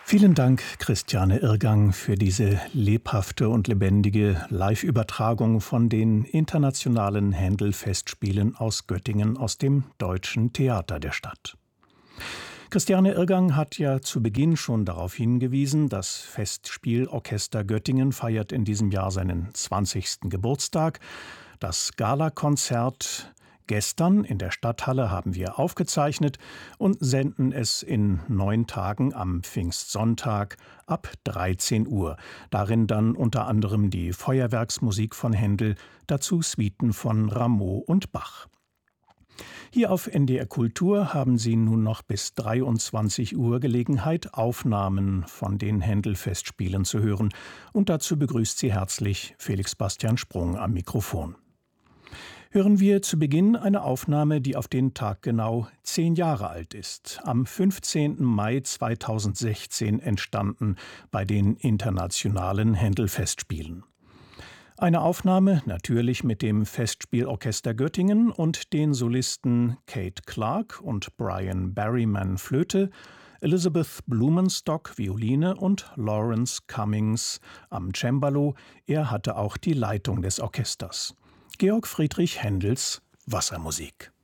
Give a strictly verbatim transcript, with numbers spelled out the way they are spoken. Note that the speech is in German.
Vielen Dank, Christiane Irrgang, für diese lebhafte und lebendige Live-Übertragung von den internationalen Händel-Festspielen aus Göttingen aus dem Deutschen Theater der Stadt. Christiane Irrgang hat ja zu Beginn schon darauf hingewiesen, das Festspielorchester Göttingen feiert in diesem Jahr seinen zwanzigsten Geburtstag. Das Galakonzert gestern in der Stadthalle haben wir aufgezeichnet und senden es in neun Tagen am Pfingstsonntag ab dreizehn Uhr. Darin dann unter anderem die Feuerwerksmusik von Händel, dazu Suiten von Rameau und Bach. Hier auf N D R Kultur haben Sie nun noch bis dreiundzwanzig Uhr Gelegenheit, Aufnahmen von den Händel-Festspielen zu hören. Und dazu begrüßt Sie herzlich Felix Bastian Sprung am Mikrofon. Hören wir zu Beginn eine Aufnahme, die auf den Tag genau zehn Jahre alt ist. Am fünfzehnten Mai zweitausendsechzehn entstanden bei den internationalen Händel-Festspielen. Eine Aufnahme natürlich mit dem Festspielorchester Göttingen und den Solisten Kate Clark und Brian Berryman Flöte, Elizabeth Blumenstock Violine und Lawrence Cummings am Cembalo. Er hatte auch die Leitung des Orchesters. Georg Friedrich Händels Wassermusik.